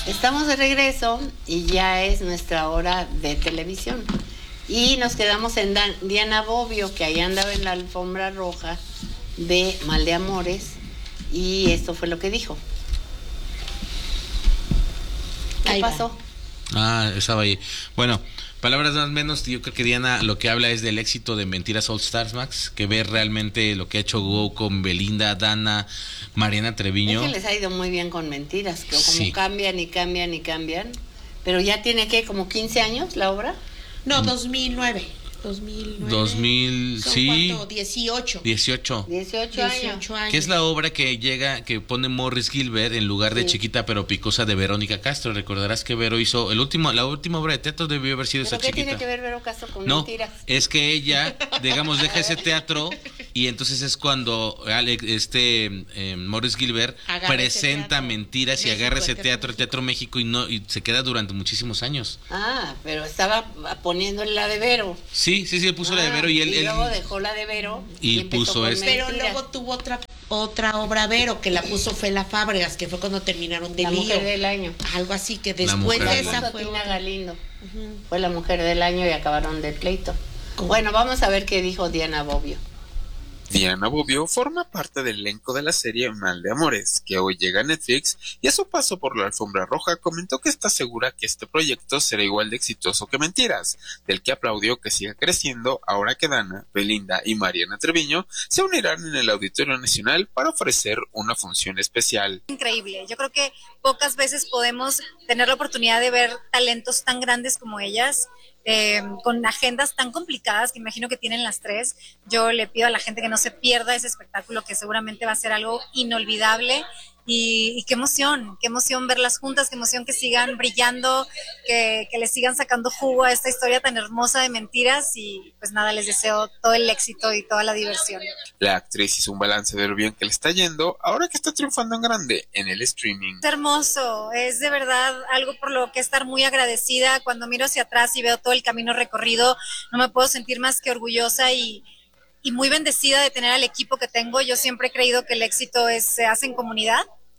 Estamos de regreso y ya es nuestra hora de televisión. Y nos quedamos en Diana Bobbio, que ahí andaba en la alfombra roja de Mal de Amores. Y esto fue lo que dijo. ¿Qué Ahí pasó? Estaba ahí. Bueno, palabras más o menos, yo creo que Diana lo que habla es del éxito de Mentiras All Stars, Max, que ve realmente lo que ha hecho Go con Belinda, Dana, Mariana Treviño. Es que les ha ido muy bien con Mentiras, que como Sí. cambian y cambian y cambian. Pero ya tiene, ¿qué? ¿Como 15 años la obra? No, 2009. 2000, Son sí. ¿cuánto? 18. 18. 18 años. 18 años. Que es la obra que pone Morris Gilbert en lugar de Sí. Chiquita pero Picosa de Verónica Castro. Recordarás que Vero hizo la última obra de teatro debió haber sido ¿Pero esa qué Chiquita. tiene que ver Vero Castro con No, Mentiras? es que ella, digamos, deja ese teatro y entonces es cuando Morris Gilbert Agarra presenta ese teatro. Mentiras y México, agarra ese el teatro, el Teatro México, y se queda durante muchísimos años. Pero estaba poniéndole la de Vero. Sí, él puso la de Vero y él luego dejó la de Vero y empezó puso con esta. Pero Mentiras. luego tuvo otra obra Vero que la puso Fela Fábregas, que fue cuando terminaron de La lío. Mujer del Año. Algo así, que La después Mujer de del esa Año. fue Tina otra. Galindo. Fue la Mujer del Año y acabaron de pleito. Bueno, vamos a ver qué dijo Diana Bobbio. Diana Bobbio forma parte del elenco de la serie Mal de Amores, que hoy llega a Netflix, y a su paso por la alfombra roja comentó que está segura que este proyecto será igual de exitoso que Mentiras, del que aplaudió que siga creciendo ahora que Dana, Belinda y Mariana Treviño se unirán en el Auditorio Nacional para ofrecer una función especial. Increíble, yo creo que pocas veces podemos tener la oportunidad de ver talentos tan grandes como ellas, con agendas tan complicadas que imagino que tienen las tres. Yo le pido a la gente que no se pierda ese espectáculo, que seguramente va a ser algo inolvidable, y qué emoción verlas juntas, qué emoción que sigan brillando, que les sigan sacando jugo a esta historia tan hermosa de Mentiras, y pues nada, les deseo todo el éxito y toda la diversión. La actriz hizo un balance de lo bien que le está yendo ahora que está triunfando en grande en el streaming. Es hermoso, es de verdad algo por lo que estar muy agradecida. Cuando miro hacia atrás y veo todo el camino recorrido, no me puedo sentir más que orgullosa y muy bendecida de tener al equipo que tengo. Yo siempre he creído que el éxito se hace en comunidad,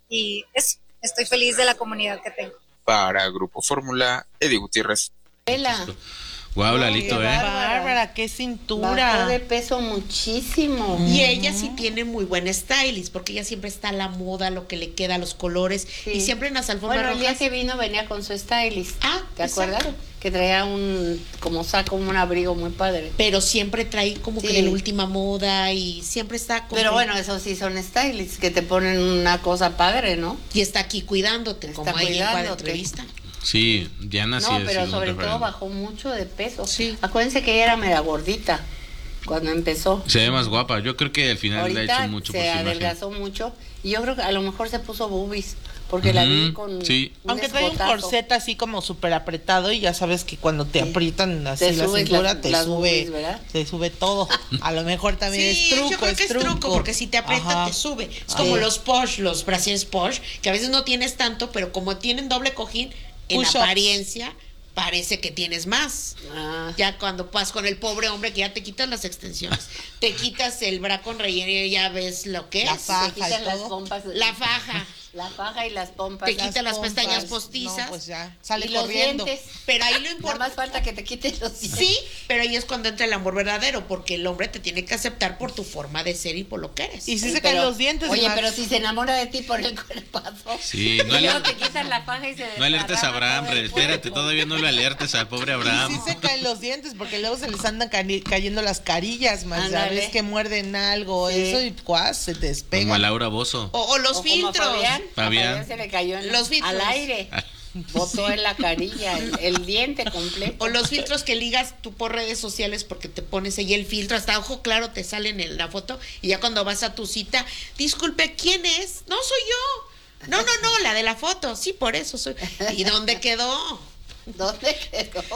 y estoy feliz de la comunidad que tengo. Para Grupo Fórmula, Eddie Gutiérrez. Vela. Guau, Lalito, qué Bárbara, qué cintura. Bajó de peso muchísimo. Y ella sí tiene muy buen stylist, porque ella siempre está a la moda, lo que le queda, los colores, Sí. y siempre en las alfombras Bueno, el día rojas. que vino venía con su stylist. ¿Te exacto. acuerdas? Que traía como saco, un abrigo muy padre. Pero siempre trae como Sí. que de la última moda y siempre está como Pero que- bueno, esos sí son stylists, que te ponen una cosa padre, ¿no? y está aquí cuidándote, Está como ahí en cada cuidándote. entrevista. Sí, Diana sí No, ha pero sido un sobre todo referente. bajó mucho de peso. Sí. Acuérdense que ella era mega gordita cuando empezó. Se ve más guapa. Yo creo que al final le ha Ahorita hecho mucho por se su imagen. adelgazó mucho y yo creo que a lo mejor se puso boobies porque la vi con sí. un Aunque trae un escotazo. corset así como súper apretado, y ya sabes que cuando te Sí. aprietan así Te la subes cintura, las te boobies, sube, ¿verdad? te sube todo. A lo mejor también Sí, es truco, yo creo que es truco, porque si te aprieta Ajá. te sube. Es como los posh, los brasieres posh, que a veces no tienes tanto, pero como tienen doble cojín, en Push-ups. apariencia parece que tienes más. Ah. Ya cuando vas con el pobre hombre que ya te quitas las extensiones, te quitas el bra con relleno y ya ves lo que La es. faja. Te quitan y las todo. pompas. La faja. La faja y las pompas. Te quita las pompas. pestañas postizas. No, pues ya, sale y los corriendo. dientes. Pero ahí lo Nada importante. más falta que te quiten los dientes. Sí, pero ahí es cuando entra el amor verdadero, porque el hombre te tiene que aceptar por tu forma de ser y por lo que eres. Y si Sí, se caen pero- los dientes. Oye, Mar. pero si se enamora de ti por el cuerpazo. Sí, Y luego te quitan la faja y se No alertes a desparrama Abraham, todo el espérate, cuerpo. todavía no lo alertes al pobre Abraham. Y sí se caen los dientes, porque luego se les andan cayendo las carillas, más ya Ándale. ves que muerden algo, Sí. eso y cuas, se te despega. Como a Laura Bozo. O los O como filtros. A Fabián. Fabián se le cayó en Los filtros. al aire. Botó en la carilla el diente completo. O los filtros que ligas tú por redes sociales, porque te pones ahí el filtro, hasta ojo claro te salen en la foto, y ya cuando vas a tu cita, disculpe, ¿quién es? No soy yo. No, la de la foto. Sí, por eso soy. ¿Y dónde quedó? ¿Dónde quedó?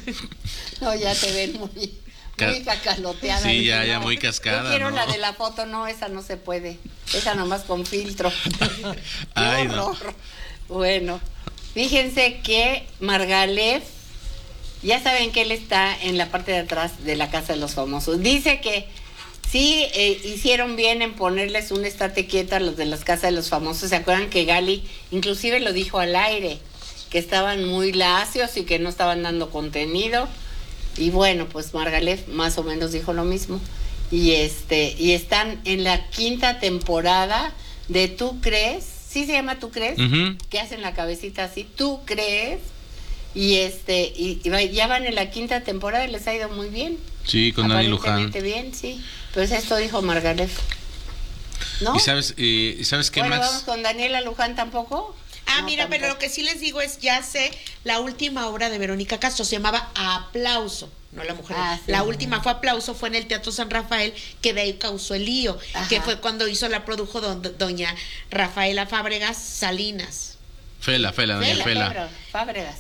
No, ya te ven muy cacaloteada. Sí, Dije, ya no, muy cascada, Yo quiero ¿no? la de la foto, no, esa no se puede. Esa nomás con filtro. Qué Ay, no. horror. Bueno, fíjense que Margalef, ya saben que él está en la parte de atrás de la Casa de los Famosos. Dice que sí hicieron bien en ponerles un estate quieta a los de las Casas de los Famosos. ¿Se acuerdan que Gali inclusive lo dijo al aire? que estaban muy lacios y que no estaban dando contenido. Y bueno, pues Margalef más o menos dijo lo mismo. Y están en la 5ª temporada de ¿Tú crees? ¿Sí se llama ¿Tú crees? Que hacen la cabecita así, ¿tú crees? Y ya van en la 5ª temporada y les ha ido muy bien. Sí, con Dani Luján. Aparentemente bien, sí. Pues esto dijo Margalef. ¿No? ¿Y sabes qué, bueno, Max? vamos con Daniela Luján tampoco. No, Mira, tampoco. pero lo que sí les digo es, ya sé, la última obra de Verónica Castro se llamaba Aplauso, no La Mujer. Sí. La última fue Aplauso, fue en el Teatro San Rafael, que de ahí causó el lío, que fue cuando la produjo doña Rafaela Fábregas Salinas. Fela. Fábregas.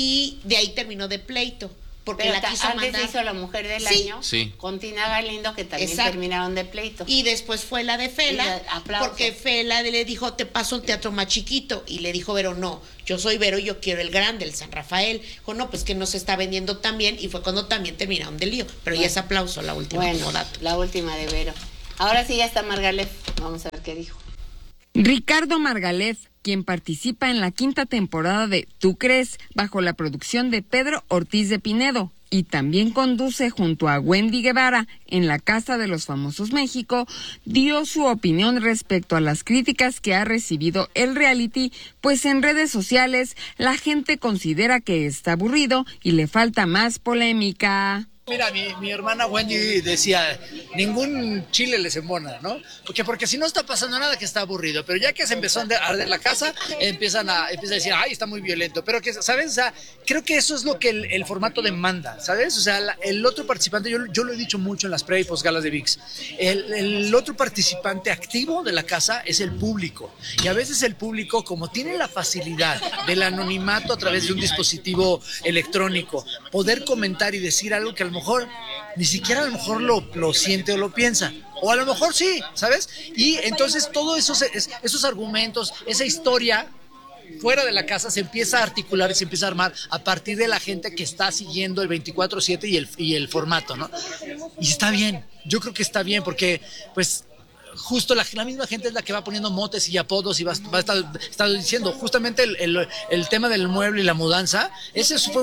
Y de ahí terminó de pleito. Porque Pero la quiso antes mandar. hizo La Mujer del Sí. Año Sí. con Tina Galindo, que también Exacto. terminaron de pleito. Y después fue la de Fela, Y Aplauso. porque Fela le dijo, te paso un teatro más chiquito. Y le dijo Vero, no, yo soy Vero y yo quiero el grande, el San Rafael. Dijo, no, pues que no se está vendiendo tan bien. Y fue cuando también terminaron del lío. Pero ya es Aplauso la última. Bueno, como dato. la última de Vero. Ahora sí ya está Margalef. Vamos a ver qué dijo. Ricardo Margalef, quien participa en la 5ª temporada de ¿Tú crees?, bajo la producción de Pedro Ortiz de Pinedo, y también conduce junto a Wendy Guevara en la Casa de los Famosos México, dio su opinión respecto a las críticas que ha recibido el reality, pues en redes sociales la gente considera que está aburrido y le falta más polémica. Mira, mi hermana Wendy decía, ningún chile les embona, ¿no? Porque si no está pasando nada, que está aburrido. Pero ya que se empezó a arder la casa, empieza a decir, ay, está muy violento. Pero que, ¿sabes? O sea, creo que eso es lo que el formato demanda, ¿sabes? O sea, el otro participante, yo lo he dicho mucho en las pre y posgalas de VIX, el otro participante activo de la casa es el público. Y a veces el público, como tiene la facilidad del anonimato a través de un dispositivo electrónico, poder comentar y decir algo que a lo mejor ni siquiera lo siente o lo piensa, o a lo mejor sí, ¿sabes? Y entonces todos esos argumentos, esa historia fuera de la casa se empieza a articular y se empieza a armar a partir de la gente que está siguiendo el 24/7 y el formato, ¿no? Y está bien, yo creo que está bien, porque pues justo la misma gente es la que va poniendo motes y apodos y va a estar diciendo justamente el tema del mueble y la mudanza. Ese fue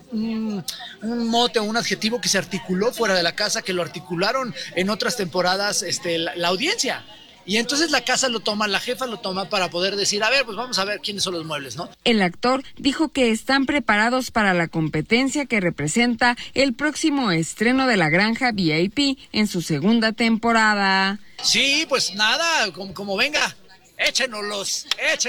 un mote o un adjetivo que se articuló fuera de la casa, que lo articularon en otras temporadas la audiencia. Y entonces la casa lo toma, la jefa lo toma para poder decir, a ver, pues vamos a ver quiénes son los muebles, ¿no? El actor dijo que están preparados para la competencia que representa el próximo estreno de La Granja VIP en su 2ª temporada. Sí, pues nada, como venga, échenoslos.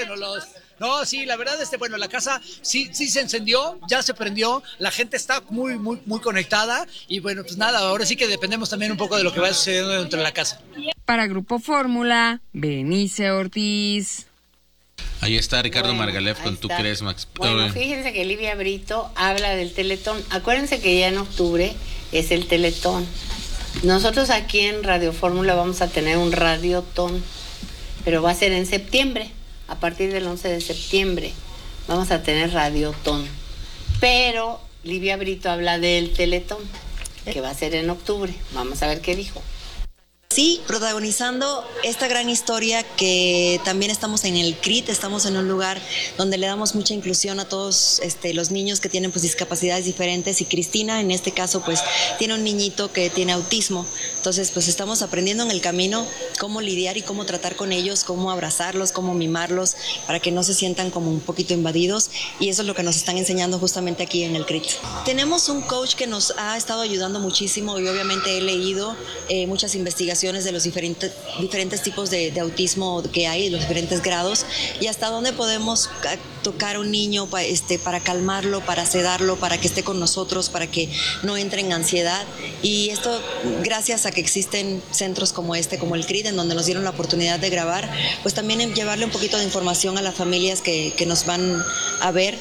No, sí, la verdad, bueno, la casa sí se encendió, ya se prendió, la gente está muy, muy, muy conectada y bueno, pues nada, ahora sí que dependemos también un poco de lo que vaya sucediendo dentro de la casa. Para Grupo Fórmula, Berenice Ortiz. Ahí está Ricardo Margalef con ahí ¿Tú está. crees, Max? Bueno, fíjense que Livia Brito habla del Teletón. Acuérdense que ya en octubre es el Teletón. Nosotros aquí en Radio Fórmula vamos a tener un radiotón, pero va a ser en septiembre. A partir del 11 de septiembre vamos a tener radiotón. Pero Livia Brito habla del Teletón, que va a ser en octubre. Vamos a ver qué dijo. Sí, protagonizando esta gran historia que también estamos en el CRIT, estamos en un lugar donde le damos mucha inclusión a todos los niños que tienen pues discapacidades diferentes, y Cristina en este caso pues tiene un niñito que tiene autismo. Entonces pues estamos aprendiendo en el camino cómo lidiar y cómo tratar con ellos, cómo abrazarlos, cómo mimarlos para que no se sientan como un poquito invadidos, y eso es lo que nos están enseñando justamente aquí en el CRIT. Tenemos un coach que nos ha estado ayudando muchísimo, y obviamente he leído muchas investigaciones de los diferentes tipos de autismo que hay, los diferentes grados, y hasta dónde podemos tocar a un niño para calmarlo, para sedarlo, para que esté con nosotros, para que no entre en ansiedad. Y esto gracias a que existen centros como como el CRIT, en donde nos dieron la oportunidad de grabar, pues también en llevarle un poquito de información a las familias que nos van a ver,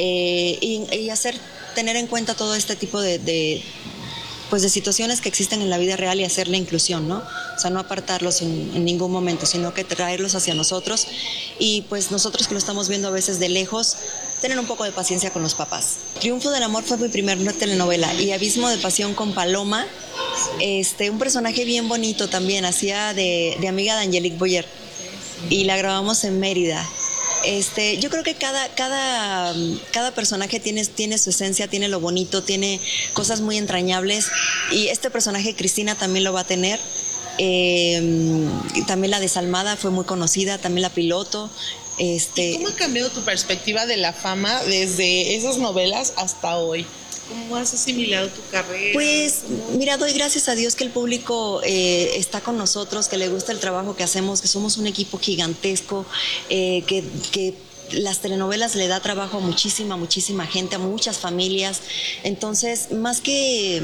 y tener en cuenta todo este tipo de situaciones que existen en la vida real, y hacer la inclusión, ¿no? O sea, no apartarlos en ningún momento, sino que traerlos hacia nosotros, y pues nosotros que lo estamos viendo a veces de lejos, tener un poco de paciencia con los papás. Triunfo del Amor fue mi primer telenovela, y Abismo de Pasión con Paloma, un personaje bien bonito también, hacía de amiga de Angelique Boyer, y la grabamos en Mérida. Yo creo que cada personaje tiene su esencia, tiene lo bonito, tiene cosas muy entrañables, y este personaje Cristina también lo va a tener. También la desalmada fue muy conocida, también la piloto. ¿Y cómo ha cambiado tu perspectiva de la fama desde esas novelas hasta hoy? ¿Cómo has asimilado tu carrera? Pues mira, doy gracias a Dios que el público está con nosotros, que le gusta el trabajo que hacemos, que somos un equipo gigantesco, que las telenovelas le da trabajo a muchísima gente, a muchas familias. Entonces, más que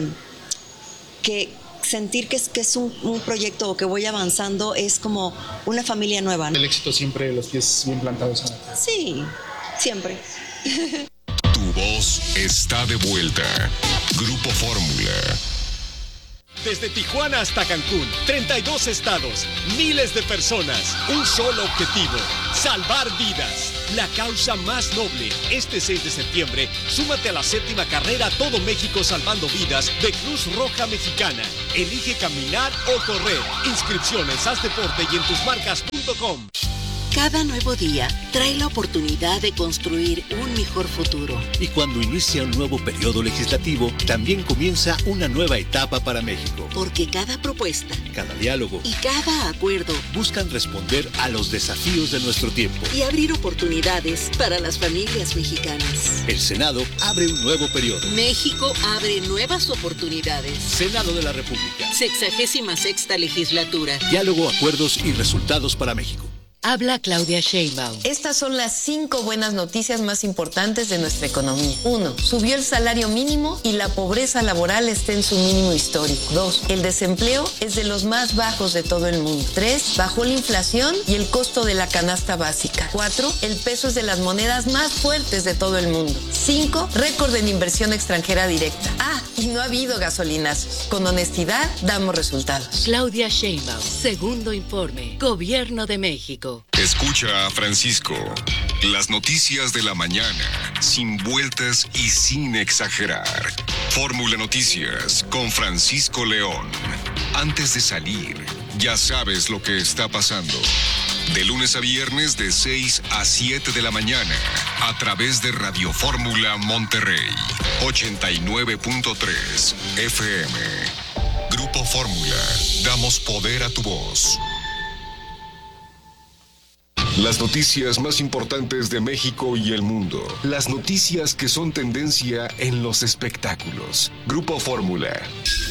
sentir que es un proyecto o que voy avanzando, es como una familia nueva, ¿no? El éxito siempre, los pies bien plantados en la tierra. Sí, siempre. Tu voz está de vuelta. Grupo Fórmula. Desde Tijuana hasta Cancún, 32 estados, miles de personas, un solo objetivo, salvar vidas. La causa más noble. Este 6 de septiembre, súmate a la 7ª carrera Todo México Salvando Vidas de Cruz Roja Mexicana. Elige caminar o correr. Inscripciones, haz deporte y en tusmarcas.com. Cada nuevo día trae la oportunidad de construir un mejor futuro. Y cuando inicia un nuevo periodo legislativo, también comienza una nueva etapa para México. Porque cada propuesta, cada diálogo y cada acuerdo buscan responder a los desafíos de nuestro tiempo y abrir oportunidades para las familias mexicanas. El Senado abre un nuevo periodo. México abre nuevas oportunidades. Senado de la República. 66ª legislatura. Diálogo, acuerdos y resultados para México. Habla Claudia Sheinbaum. Estas son las 5 buenas noticias más importantes de nuestra economía. 1. Subió el salario mínimo y la pobreza laboral está en su mínimo histórico. 2. El desempleo es de los más bajos de todo el mundo. 3. Bajó la inflación y el costo de la canasta básica. 4. El peso es de las monedas más fuertes de todo el mundo. 5. Récord en inversión extranjera directa. Y no ha habido gasolinazos. Con honestidad damos resultados. Claudia Sheinbaum. Segundo informe. Gobierno de México. Escucha a Francisco. Las noticias de la mañana, sin vueltas y sin exagerar. Fórmula Noticias con Francisco León. Antes de salir, ya sabes lo que está pasando. De lunes a viernes de 6 a 7 de la mañana, a través de Radio Fórmula Monterrey, 89.3 FM. Grupo Fórmula, damos poder a tu voz. Las noticias más importantes de México y el mundo. Las noticias que son tendencia en los espectáculos. Grupo Fórmula.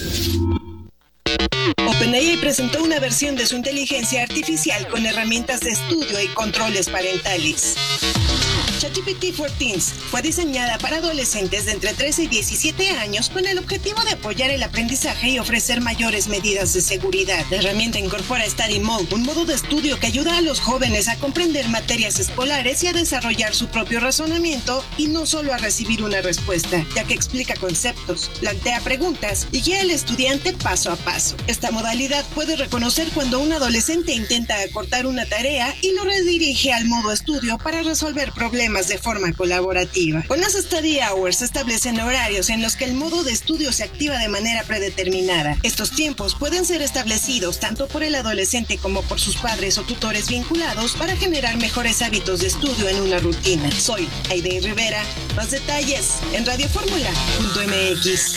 OpenAI presentó una versión de su inteligencia artificial con herramientas de estudio y controles parentales. ChatGPT for Teens fue diseñada para adolescentes de entre 13 y 17 años con el objetivo de apoyar el aprendizaje y ofrecer mayores medidas de seguridad. La herramienta incorpora Study Mode, un modo de estudio que ayuda a los jóvenes a comprender materias escolares y a desarrollar su propio razonamiento y no solo a recibir una respuesta, ya que explica conceptos, plantea preguntas y guía al estudiante paso a paso. Esta modalidad puede reconocer cuando un adolescente intenta acortar una tarea y lo redirige al modo estudio para resolver problemas de forma colaborativa. Con las Study Hours se establecen horarios en los que el modo de estudio se activa de manera predeterminada. Estos tiempos pueden ser establecidos tanto por el adolescente como por sus padres o tutores vinculados para generar mejores hábitos de estudio en una rutina. Soy Aide Rivera. Más detalles en radioformula.mx.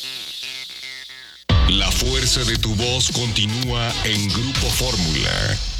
La fuerza de tu voz continúa en Grupo Fórmula.